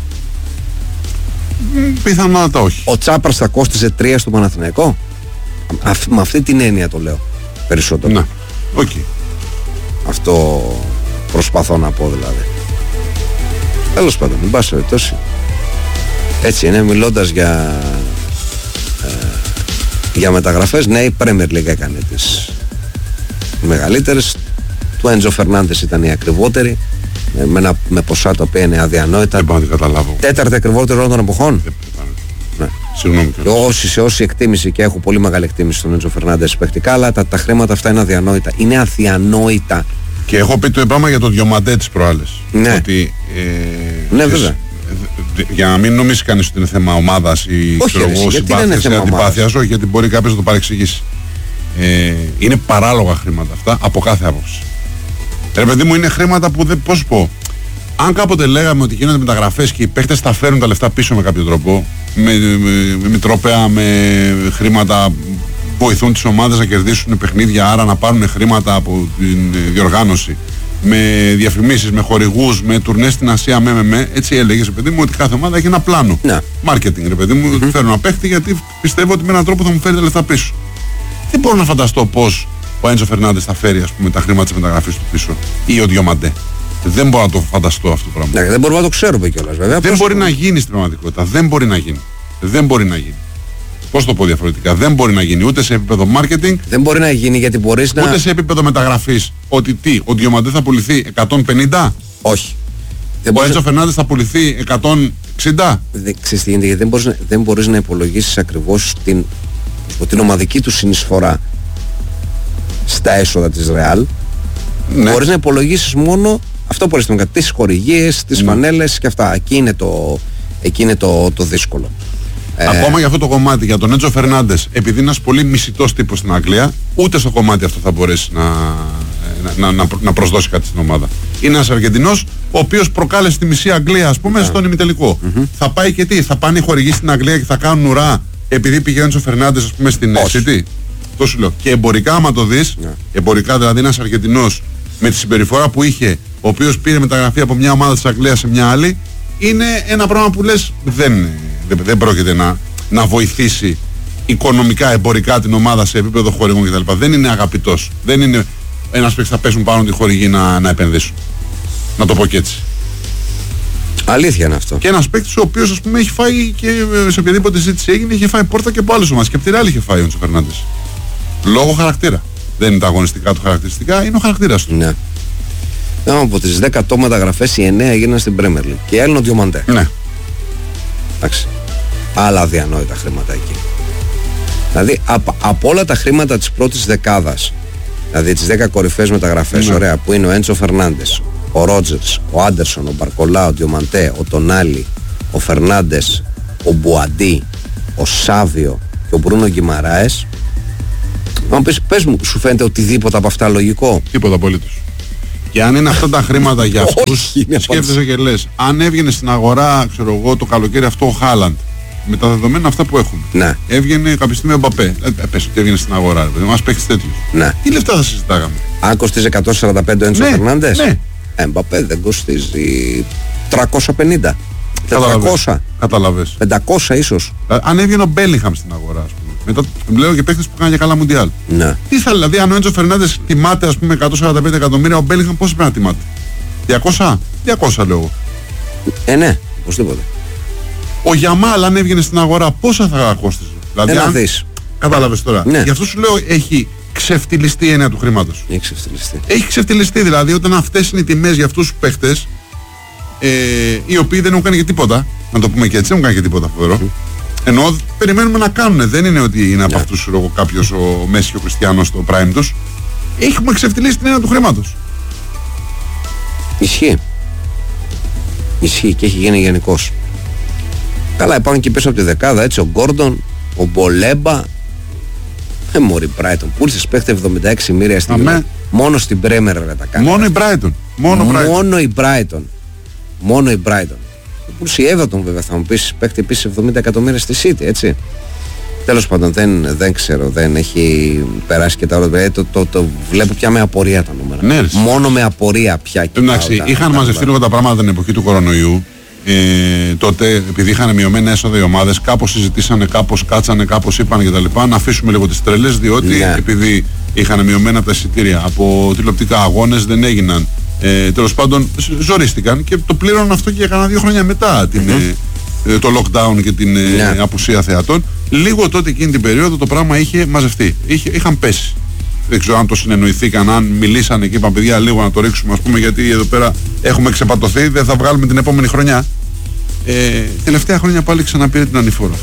Πιθανότατα όχι. Ο Τσάπρας θα κόστιζε 3 στο Παναθηναϊκό. Με αυτή την έννοια το λέω περισσότερο. Ναι. Okay. Αυτό προσπαθώ να πω δηλαδή. Τέλος πάντων, μην πας περιπτώσει. Έτσι είναι, μιλώντας για μεταγραφές. Ναι, η Premier League έκανε τις μεγαλύτερες. Του Έντζο Φερνάντες ήταν η ακριβότερη, με ποσά τα οποία είναι αδιανόητα. Δεν πάω να καταλάβω. Τέταρτη ακριβότερη όλων των εποχών. Ναι. Συγγνώμη. Σε όση εκτίμηση, και έχω πολύ μεγάλη εκτίμηση στον Έντζο Φερνάντες παιχτικά, αλλά τα χρήματα αυτά είναι αδιανόητα. Είναι αδιανόητα. Και έχω πει το πράγμα για το Διομαντέ τις προάλλες. Ναι. Ότι, ναι, βέβαια. Για να μην νομίσει κανείς ότι είναι θέμα ομάδας ή συμπάθειας ή αντιπάθειας, όχι, γιατί μπορεί κάποιος να το παρεξηγήσει. Είναι παράλογα χρήματα αυτά από κάθε άποψη. Ρε παιδί μου, είναι χρήματα που δεν. Πώς πω. Αν κάποτε λέγαμε ότι γίνονται μεταγραφές και οι παίχτες τα φέρουν τα λεφτά πίσω με κάποιο τρόπο, με τρόπαια, με χρήματα, βοηθούν τις ομάδες να κερδίσουν παιχνίδια, άρα να πάρουν χρήματα από την διοργάνωση, με διαφημίσεις, με χορηγούς, με τουρνές στην Ασία, έτσι έλεγες, παιδί μου, ότι κάθε ομάδα έχει ένα πλάνο. Μάρκετινγκ, ρε παιδί μου, θέλω να παίχτη γιατί πιστεύω ότι με έναν τρόπο θα μου φέρει τα λεφτά πίσω. Δεν μπορώ να φανταστώ πώς ο Έντζο Φερνάντες θα φέρει, ας πούμε, τα χρήματα της μεταγραφής του πίσω, ή ο Διομαντέ. Δεν μπορώ να το φανταστώ αυτό το πράγμα. Ναι, δεν μπορούμε να το ξέρουμε κιόλας, βέβαια. Δεν μπορεί να γίνει στην πραγματικότητα. Δεν μπορεί να γίνει. Πώς το πω διαφορετικά? Δεν μπορεί να γίνει ούτε σε επίπεδο marketing. Δεν μπορεί να γίνει γιατί μπορείς ούτε σε επίπεδο μεταγραφής. Ότι ο Διομαντέ θα πουληθεί 150. Όχι. Ο Έντζο Φερνάντες θα πουληθεί 160. Ξέρεις τι γίνεται? Γιατί δεν μπορείς να υπολογίσεις ακριβώς την ομαδική του συνεισφορά στα έσοδα της Ρεάλ. Ναι. Μπορείς να υπολογίσεις μόνο αυτό που μπορείς, τις χορηγίες, τις φανέλες και αυτά. Εκεί είναι το δύσκολο. Ακόμα για αυτό το κομμάτι, για τον Έντζο Φερνάντες, επειδή είναι ένας πολύ μισητός τύπος στην Αγγλία, ούτε στο κομμάτι αυτό θα μπορέσει να προσδώσει κάτι στην ομάδα. Είναι ένας Αργεντινός, ο οποίος προκάλεσε τη μισή Αγγλία, ας πούμε, στον ημιτελικό. Θα πάει και τι? Θα πάνε οι χορηγοί στην Αγγλία και θα κάνουν ουρά επειδή πήγε ο Έντζο Φερνάντες, ας πούμε, στην City? Το σου λέω. Και εμπορικά, άμα το δεις, εμπορικά δηλαδή, ένας Αργεντινός με τη συμπεριφορά που είχε, ο οποίος πήρε μεταγραφή από μια ομάδα της Αγγλίας σε μια άλλη, είναι ένα πράγμα που λες δεν πρόκειται να βοηθήσει οικονομικά, εμπορικά την ομάδα σε επίπεδο χορηγών κτλ. Δεν είναι αγαπητός. Δεν είναι ένας που θα πέσουν πάνω τη χορηγή να επενδύσουν. Να το πω και έτσι. Αλήθεια είναι αυτό. Και ένας παίκτης ο οποίος, ας πούμε, έχει φάει και σε οποιαδήποτε ζήτηση έγινε, είχε φάει πόρτα και από άλλες ομάδες. Και από τη Ρεάλ είχε φάει ο Έντζο Φερνάντες. Λόγω χαρακτήρα. Δεν είναι τα αγωνιστικά του χαρακτηριστικά, είναι ο χαρακτήρας του. Ναι. Από τις 10 μεταγραφές, οι 9 έγιναν στην Premier League. Και άλλον ο Διομαντέ. Ναι. Εντάξει. Άλλα αδιανόητα χρήματα εκεί. Δηλαδή από όλα τα χρήματα της πρώτης δεκάδας, δηλαδή τις 10 κορυφαίες μεταγραφές, ωραία, που είναι ο Έντσο Φερνάντες, ο Ρότζερς, ο Άντερσον, ο Μπαρκολά, ο Διομαντέ, ο Τονάλι, ο Φερνάντες, ο Μπουαντί, ο Σάβιο και ο Μπρούνο Γκιμαράες, αν πες μου, σου φαίνεται οτιδήποτε από αυτά λογικό? Τίποτα απολύτως. Και αν είναι αυτά τα χρήματα για αυτούς, σκέφτεσαι και λες, αν έβγαινε στην αγορά, ξέρω εγώ, το καλοκαίρι αυτό ο Χάλαντ, με τα δεδομένα αυτά που έχουμε, ναι, έβγαινε κάποια στιγμή ο Μπαπέ, πες ότι έβγαινε στην αγορά, μας παίξεις τέτοιους, ναι, τι λεφτά θα συζητάγαμε? Αν κοστίζει 145 ο Έντσο Φερνάντες, ναι. Μπαπέ δεν κοστίζει 350, 400, Καταλαβες. 500 ίσως. Αν έβγαινε ο Μπέλιγχαμ στην αγορά, ας πούμε, μετά λέω και παίκτες που κάνουν για καλά μουντιάλ. Ναι. Τι θα δηλαδή, αν ο Έντσο Φερνάντες τιμάται, ας πούμε, 145 εκατομμύρια, ο Μπέλιγχαμ πόσο πρέπει να τιμάται? 200? 200 λέω εγώ. Ναι, οπωσδήποτε. Ο Γιαμάλ, αν έβγαινε στην αγορά, πόσα θα κόστιζε? Δηλαδή, Ένα δις. Κατάλαβες τώρα. Ναι. Γι' αυτό σου λέω, έχει ξεφτυλιστεί η έννοια του χρήματος. Έχει ξεφτυλιστεί, δηλαδή, όταν αυτές είναι οι τιμές για αυτούς τους παίχτες, οι οποίοι δεν έχουν κάνει και τίποτα, να το πούμε και έτσι, δεν έχουν κάνει και τίποτα φοβερό. Ενώ περιμένουμε να κάνουν. Δεν είναι ότι είναι από αυτούς κάποιος ο Μέση και ο Κριστιανός στο prime τους. Έχουμε ξεφτυλίσει την έννοια του χρήματος. Ισχύει. Ισχύει και έχει γίνει γενικώς. Καλά, υπάρχουν και πίσω από τη δεκάδα, έτσι, ο Γκόρντον, ο Μπολέμπα, μωρή Μπράιτον, που ήρθε παίχτε 76 μοίρια στην Ελλάδα. Μόνο στην Πρέμερ τα κάνει. Μόνο η Μπράιτον. Μόνο η Μπράιτον. Η Everton βέβαια θα μου πεις, παίχτη επίσης 70 εκατομμύρια στη City, έτσι. Τέλος πάντων, δεν ξέρω, δεν έχει περάσει και τα ώρα. Το βλέπω πια με απορία τα νούμερα. Ναι, μόνο με απορία πια. Εντάξει, είχαν μαζευτεί λίγο τα πράγματα την εποχή του κορονοϊού. Τότε, επειδή είχαν μειωμένα έσοδα οι ομάδες, κάπως συζητήσανε, κάπως κάτσανε, κάπως είπαν κτλ. Να αφήσουμε λίγο τις τρελές, διότι επειδή είχαν μειωμένα από τα εισιτήρια, από τηλεοπτικά αγώνες δεν έγιναν. Τέλος πάντων, ζορίστηκαν και το πλήρωναν αυτό και για κανένα 2 χρόνια μετά το lockdown και την απουσία θεατών. Λίγο τότε εκείνη την περίοδο το πράγμα είχε μαζευτεί. Είχαν πέσει. Δεν ξέρω αν το συνεννοηθήκαν, αν μιλήσανε και είπαν παιδιά λίγο να το ρίξουμε, ας πούμε, γιατί εδώ πέρα έχουμε ξεπατωθεί, δεν θα βγάλουμε την επόμενη χρονιά. Τελευταία χρόνια πάλι ξαναπήρε την ανηφόρα.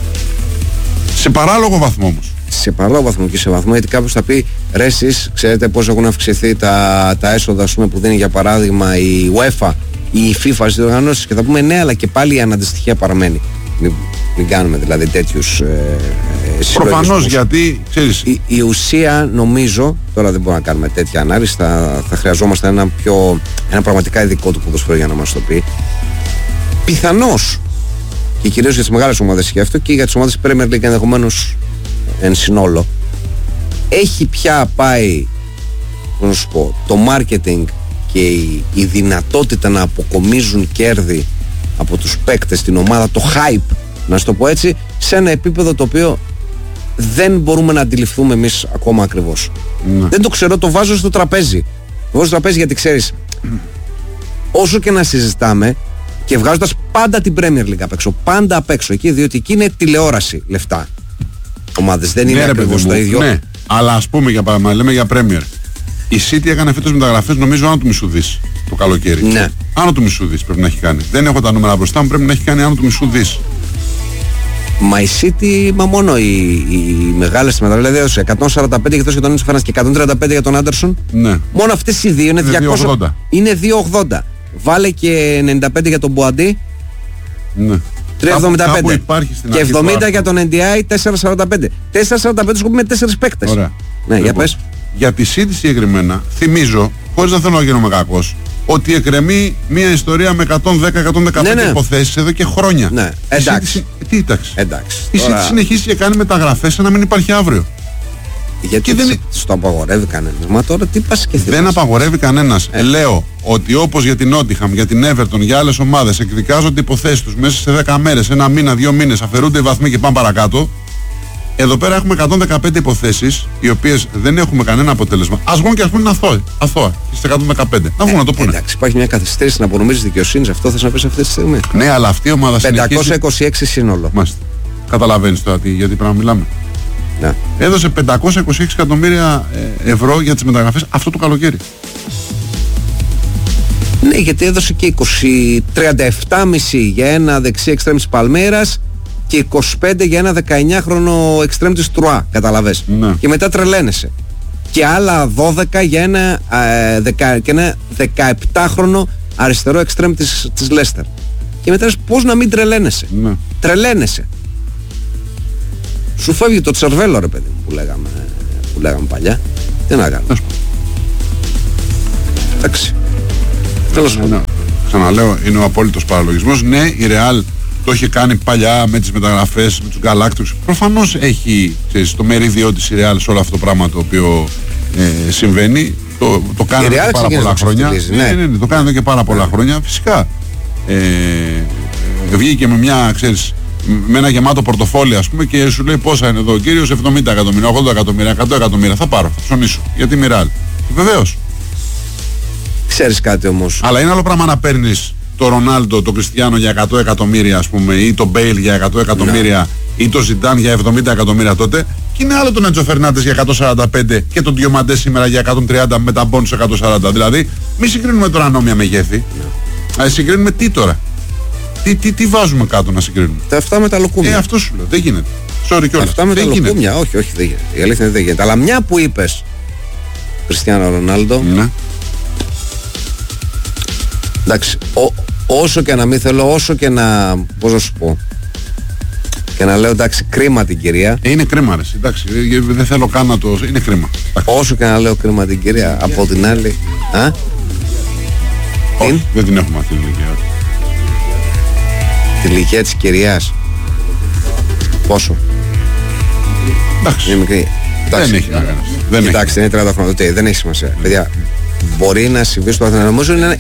Σε παράλογο βαθμό όμως. Σε παράλογο βαθμό και σε βαθμό, γιατί κάποιος θα πει ρε εσείς ξέρετε πώς έχουν αυξηθεί τα έσοδα, ας πούμε, που δίνει για παράδειγμα η UEFA ή η FIFA στις διοργανώσεις, και θα πούμε ναι, αλλά και πάλι η αναντιστοιχεία παραμένει. Μην κάνουμε δηλαδή τέτοιους προφανώς, γιατί ξέρεις, η ουσία, νομίζω, τώρα δεν μπορούμε να κάνουμε τέτοια ανάλυση, θα χρειαζόμαστε ένα πραγματικά ειδικό του ποδοσφαίρου για να μας το πει. Πιθανώς, και κυρίως για τις μεγάλες ομάδες και αυτό, και για τις ομάδες Premier League ενδεχομένως εν συνόλο, έχει πια πάει, πώς να σου πω, το marketing και η δυνατότητα να αποκομίζουν κέρδη από τους παίκτες στην ομάδα, το hype, να σου το πω έτσι, σε ένα επίπεδο το οποίο δεν μπορούμε να αντιληφθούμε εμείς ακόμα ακριβώς. Δεν το ξέρω, το βάζω στο τραπέζι. Το βάζω στο τραπέζι γιατί ξέρεις, όσο και να συζητάμε και βγάζοντας πάντα την Premier League απ' έξω, πάντα απ' έξω εκεί, διότι εκεί είναι τηλεόραση λεφτά. Ομάδες δεν είναι ακριβώς το ίδιο. Ναι, αλλά ας πούμε για παράδειγμα, λέμε για Premier. Η City έκανε φέτος μεταγραφές, νομίζω, άνω του μισού δις το καλοκαίρι. Ναι. Άνω του μισού δις πρέπει να έχει κάνει. Δεν έχω τα νούμερα μπροστά μου, πρέπει να έχει κάνει άνω του μισού δις. Μα η City, μα μόνο οι μεγάλες μεταγραφές, δηλαδή έδωσε 145 για τον Έντσο Φερνάντες και 135 για τον Άντερσον. Ναι. Μόνο αυτές οι δύο είναι 280. Είναι 280. Βάλε και 95 για τον Μπουαντί. Ναι. 375 και 70 για τον NDI, 445. 445 σκοπεί με 4 παίκτες. Ωραία. Ναι, για πες. Για τη City συγκεκριμένα, θυμίζω, χωρίς να θέλω να γίνομαι κακός, ότι εκκρεμεί μια ιστορία με 110-115 υποθέσεις εδώ και χρόνια. Ναι, εντάξει. Τι εντάξει. Η Τώρα... City συνεχίζει και κάνει μεταγραφές σαν να μην υπάρχει αύριο. Γιατί δεν το απαγορεύει κανένας. Μα τώρα τι πας και δεν απαγορεύει κανένας. Λέω ότι όπως για την Nottingham, για την Everton, για άλλες ομάδες εκδικάζονται υποθέσεις τους μέσα σε 10 μέρες, ένα μήνα, 2 μήνες, αφαιρούνται οι βαθμοί και πάνε παρακάτω. Εδώ πέρα έχουμε 115 υποθέσεις, οι οποίες δεν έχουμε κανένα αποτέλεσμα. Ας βγουν και ας πούμε είναι αθώα. Και στις 115. Να βγουν να το πούνε. Εντάξει, υπάρχει μια καθυστέρηση να απονομίζεις δικαιοσύνη, αυτό θες να πεις αυτή τη στιγμή. Ναι, αλλά αυτή η ομάδα 526 σύνολο. Μάλιστα. Καταλαβαίνεις τώρα γιατί πρέπει να μιλάμε. Ναι. Έδωσε 526 εκατομμύρια ευρώ για τις μεταγραφές αυτό το καλοκαίρι. Ναι, γιατί έδωσε και 37,5 για ένα δεξί εξτρέμ της Παλμέρας και 25 για ένα 19χρονο εξτρέμ της Τρουά, καταλαβες. Ναι. Και μετά τρελαίνεσαι. Και άλλα 12 για ένα 17χρονο αριστερό εξτρέμ της Λέστερ. Και μετά λες πώς να μην τρελαίνεσαι. Ναι. Τρελαίνεσαι. Σου φεύγει το τσερβέλο, ρε παιδί μου, που λέγαμε παλιά. Τι να κάνω. Εντάξει. Τέλος πάντων. Ξαναλέω, είναι ο απόλυτος παραλογισμός. Ναι, η Real το είχε κάνει παλιά με τις μεταγραφές, με τους Galacticos. Προφανώς έχει, ξέρεις, το μερίδιό της η Real σε όλο αυτό το πράγμα το οποίο συμβαίνει. Το κάνει εδώ και πάρα πολλά χρόνια. Ναι, το κάνει εδώ και πάρα πολλά χρόνια. Φυσικά. Βγήκε με μια, ξέρεις, με ένα γεμάτο πορτοφόλι, ας πούμε, και σου λέει πόσα είναι εδώ ο κύριος, 70 εκατομμύρια, 80 εκατομμύρια, 100 εκατομμύρια. Θα πάρω, θα ψωνίσω. Γιατί είμαι Real. Βεβαίως. Ξέρεις κάτι όμως. Αλλά είναι άλλο πράγμα να παίρνεις το Ρονάλντο, το Κριστιάνο για 100 εκατομμύρια, ας πούμε, ή το Μπέιλ για 100 εκατομμύρια, ή το Ζιντάν για 70 εκατομμύρια τότε. Και είναι άλλο τον Έντζο Φερνάντες για 145 και τον Διομαντέ σήμερα για 130 με τα μπόνους 140. Δηλαδή, μη συγκρίνουμε τώρα ανώμια μεγέθη. Συγκρίνουμε τι τώρα. Τι βάζουμε κάτω να συγκρίνουμε. Τα αυτά με τα λοκούμια. Αυτό σου λέω. Δεν γίνεται. Sorry κιόλας. Αυτά με τα λοκούμια. Όχι, δεν γίνεται. Η αλήθεια δεν γίνεται. Αλλά μια που είπες Κριστιάνο Ρονάλντο. Ναι. Εντάξει. Όσο και να μην θέλω, όσο και να. Πώς να σου πω. Και να λέω εντάξει, κρίμα την κυρία. Είναι κρίμα, ρε. Εντάξει. Δεν θέλω καν να το. Είναι κρίμα. Όσο και να λέω κρίμα την κυρία. Από την άλλη. Όχι, δεν την έχουμε αυτή την ηλικία. Την ηλικία της κυρίας. Πόσο? Εντάξει. Είναι μικρή. Δεν έχει να κάνει. Κοιτάξτε, είναι 30 χρόνια. Δεν έχει σημασία. Παιδιά, μπορεί να συμβεί στο Αθήνα. Νομίζω είναι.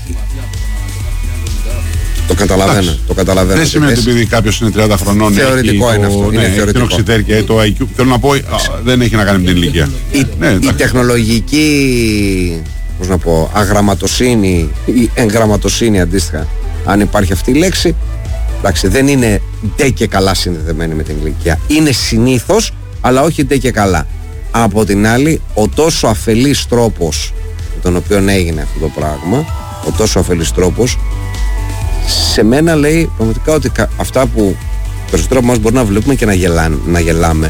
Το καταλαβαίνω. Δεν σημαίνει ότι επειδή κάποιος είναι 30 χρονών. Θεωρητικό είναι αυτό. Είναι θεωρητικό. Το οξυτέρκεια, το IQ. Θέλω να πω, δεν έχει να κάνει με την ηλικία. Η τεχνολογική, πώς να πω, αγραμματοσύνη ή εγγραμματοσύνη αντίστοιχα, αν υπάρχει αυτή η λέξη, εντάξει, δεν είναι ντε και καλά συνδεδεμένη με την ηλικία. Είναι συνήθως, αλλά όχι ντε και καλά. Από την άλλη, ο τόσο αφελής τρόπος με τον οποίο έγινε αυτό το πράγμα, ο τόσο αφελής τρόπος, σε μένα λέει πραγματικά ότι αυτά που περισσότερο από εμάς μπορεί να βλέπουμε και να γελάμε,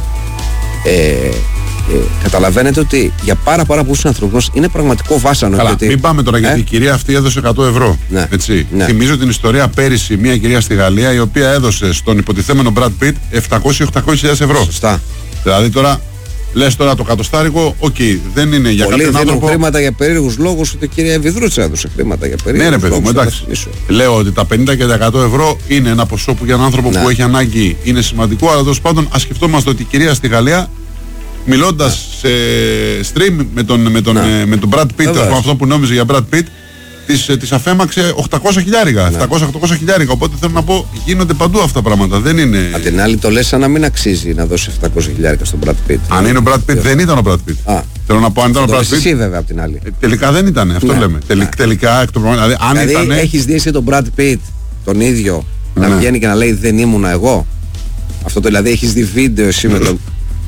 καταλαβαίνετε ότι για πάρα πολλούς ανθρώπους είναι πραγματικό βάσανο. Καλά, μην πάμε τώρα γιατί η κυρία αυτή έδωσε 100 ευρώ. Ναι. Έτσι. Ναι. Θυμίζω την ιστορία πέρυσι μια κυρία στη Γαλλία η οποία έδωσε στον υποτιθέμενο Brad Pitt 700-800.000 ευρώ. Σωστά. Δηλαδή τώρα λες τώρα το κατοστάρικο, δεν είναι για κάποιον άνθρωπο. Δίνουν χρήματα για περίεργους λόγους, ότι η κυρία Ευηδρούτσα έδωσε χρήματα για περίεργους λόγους. Ναι, ρε παιδί μου, εντάξει. Λέω ότι τα 50 και τα 100 ευρώ είναι ένα ποσό που για έναν άνθρωπο που έχει ανάγκη είναι σημαντικό, αλλά τέλος πάντων ας σκεφτόμαστε ότι η κυρία στη Γαλλία, μιλώντας σε stream με τον Brad Pitt, αυτό που νόμιζε για Brad Pitt, της αφέμαξε 800 χιλιάρικα, 700-800 χιλιάρικα. Οπότε θέλω να πω, γίνονται παντού αυτά τα πράγματα. Δεν είναι. Απ' την άλλη, το λες σαν να μην αξίζει να δώσει 700 χιλιάρικα στον Brad Pitt. Αν είναι ο Brad Pitt, δεν ήταν ο Brad Pitt. Θέλω να πω, αν ήταν ο Brad Pitt. Εσύ βέβαια απ' την άλλη. Τελικά δεν ήταν, αυτό λέμε. Τελικά εκ των προγραμμάτων. Δηλαδή, αν ήταν. Έχεις δει εσύ τον Brad Pitt τον ίδιο να βγαίνει και να λέει δεν ήμουνα εγώ. Αυτό το δηλαδή έχεις δει βίντεο εσύ με τον.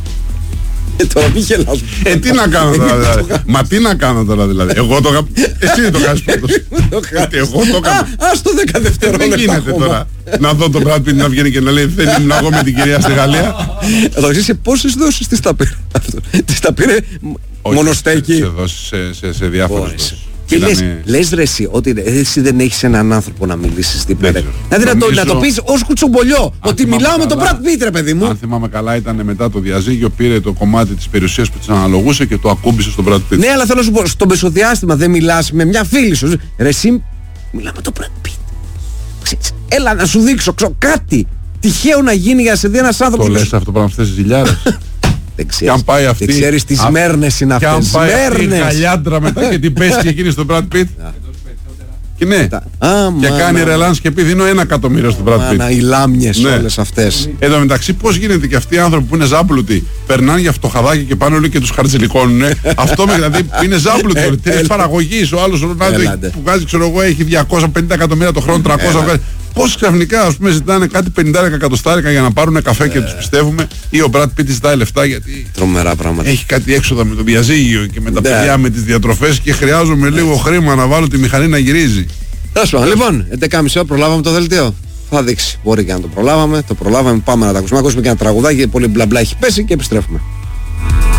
Τώρα μη γελάς. Τι να κάνω τώρα δηλαδή. Μα τι να κάνω τώρα δηλαδή. Εγώ το έκανα. Εσύ δεν το κάνεις πρώτος. Εγώ το έκανα. Ας το 10 δευτερόλεπτα. Δεν γίνεται τώρα να δω τον Brad Pitt να βγαίνει και να λέει δεν ήμουν εγώ με την κυρία στη Γαλλία. Θα ξέρεις σε πόσες δόσεις της τα πήρε. Της τα πήρε μονοστέκι. Σε δόσεις, σε διάφορες δόσεις. Και λες ρε εσύ ότι εσύ δεν έχεις έναν άνθρωπο να μιλήσεις δίπλα. Δηλαδή να το πεις ως κουτσομπολιό ότι μιλάω με τον Brad Pitt, ρε παιδί μου. Αν θυμάμαι καλά ήταν μετά το διαζύγιο, πήρε το κομμάτι της περιουσίας που της αναλογούσε και το ακούμπησε στον Brad Pitt. Ναι, αλλά θέλω να σου πω, στο μεσοδιάστημα δεν μιλάς με μια φίλη σου. Ρε εσύ μιλάω με τον Brad Pitt. Έλα να σου δείξω κάτι τυχαίο να γίνει για να σε δει ένας άνθρωπος. Το λες αυτό πράγμα αυτές τις ζηλιάρες. Δεν ξέρεις τις μέρνες είναι αυτές. Και αν πάει αυτή η χαλιάντρα μετά και την πέσει και εκείνη στον Brad Pitt. Και ναι, και κάνει ρελάνς και πει δίνω 1 εκατομμύριο στον Brad Pitt. Οι λάμιες όλες αυτές. Εν τω μεταξύ πώς γίνεται και αυτοί οι άνθρωποι που είναι ζάμπλουτοι περνάνε για φτωχαδάκι και πάνε όλοι και τους χαρτζηλικώνουνε. Αυτό δηλαδή είναι ζάμπλουτοι. Τι είναι παραγωγής, ο άλλος που βγάζει ξέρω εγώ έχει 250 εκατομμύρια το χρόνο, 300. Πώς ξαφνικά ας πούμε ζητάνε κάτι 50 εκατοστάρικα για να πάρουν καφέ και τους πιστεύουμε, ή ο Brad Pitt ζητάει λεφτά γιατί τρομερά πράγματα. Έχει κάτι έξοδα με το διαζύγιο και με τα παιδιά, με τις διατροφές και χρειάζομαι λίγο χρήμα να βάλω τη μηχανή να γυρίζει. Λοιπόν, 11.30 προλάβαμε το δελτίο. Θα δείξει. Μπορεί και να το προλάβαμε. Το προλάβαμε. Πάμε να τα ακούσουμε. Ακούσουμε και ένα τραγουδάκι. Πολύ μπλα μπλα έχει πέσει και επιστρέφουμε.